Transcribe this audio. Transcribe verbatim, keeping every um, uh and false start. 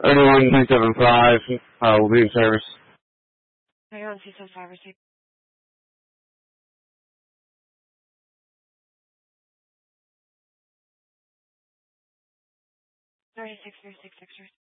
thirty-one three seven five, uh, will be in service. thirty-one three seven five received. thirty-six three six six.